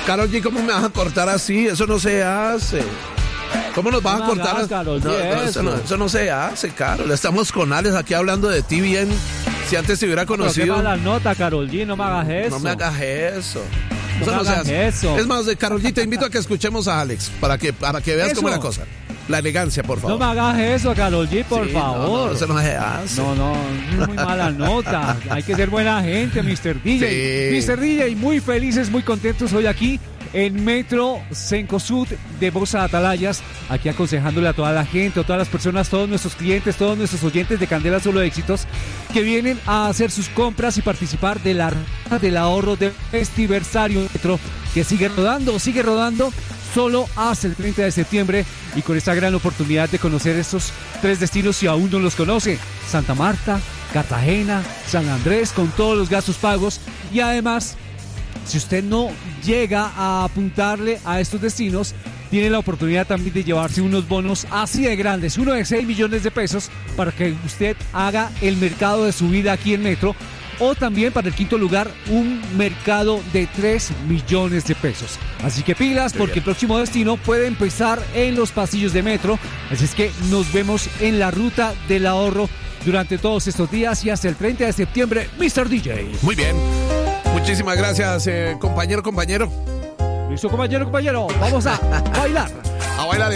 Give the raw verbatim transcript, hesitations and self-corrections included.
Karol G, ¿cómo me vas a cortar así? Eso no se hace. ¿Cómo nos vas No a cortar? hagas, Karol G, no, no, eso, eso. no, eso no se hace, Karol. Estamos con Alex aquí hablando de ti bien. Si antes te hubiera Pero conocido. qué mala nota, Karol G, no me hagas eso. No me hagas eso. No Eso me no se hagas hace. eso. Es más, de Karol G, te invito a que escuchemos a Alex para que, para que veas Eso. cómo es la cosa. La elegancia, por favor. No me hagas eso, Karol G, por Sí, no, favor. No, eso no se hace. No, no, es muy mala nota. Hay que ser buena gente, mister D J. Sí. mister D J, muy felices, muy contentos hoy aquí en Metro Cencosud de Bosa Atalayas, aquí aconsejándole a toda la gente, a todas las personas, todos nuestros clientes, todos nuestros oyentes de Candela Solo Éxitos, que vienen a hacer sus compras y participar de la ruta del ahorro del Festiversario Metro, que sigue rodando, sigue rodando solo hasta el treinta de septiembre, y con esta gran oportunidad de conocer estos tres destinos si aún no los conoce: Santa Marta, Cartagena, San Andrés, con todos los gastos pagos. Y además, si usted no llega a apuntarle a estos destinos, tiene la oportunidad también de llevarse unos bonos así de grandes, uno de seis millones de pesos, para que usted haga el mercado de su vida aquí en Metro. O también, para el quinto lugar, un mercado de tres millones de pesos. Así que pilas, Qué porque bien. el próximo destino puede empezar en los pasillos de Metro. Así es que nos vemos en la ruta del ahorro durante todos estos días y hasta el treinta de septiembre, mister D J. Muy bien. Muchísimas gracias, eh, compañero, compañero. Listo, compañero, compañero. Vamos a bailar. A bailar.